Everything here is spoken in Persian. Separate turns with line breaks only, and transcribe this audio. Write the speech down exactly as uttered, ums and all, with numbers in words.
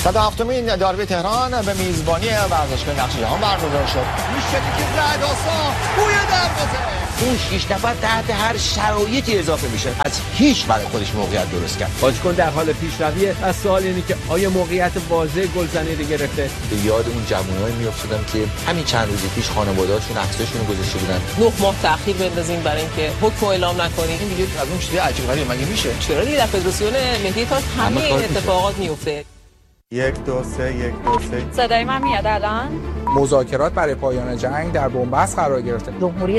صد و هفتمین داربی تهران به میزبانی ورزشگاه نقش جهان برگزار شد. میشدی که رعدآسا بوی دروازه.
اون شش نفر تحت هر شرایطی اضافه میشه. از هیچ برای خودش موقعیت درست کرد.
بازیکن در حال پیشرویه. از سوال اینه که آیا موقعیت واضح گلزنی رو گرفته؟
به یاد اون جوونایی میافتادم که همین چند روز پیش خانواده‌هاشون عکساشون رو گذاشته بودن.
نه ماه تأخیر بندازیم برای اینکه حکم اعلام نکنیم.
این دیگه از اون چیز عجیب غریبه مگه میشه؟
چرا دیگه در فدراسیون ملی تاج همه این اتفاقات میفته.
یک دو سه یک دو سه
صدای من میاد الان؟
مذاکرات برای پایان جنگ در بنبست قرار گرفته.
جمهوری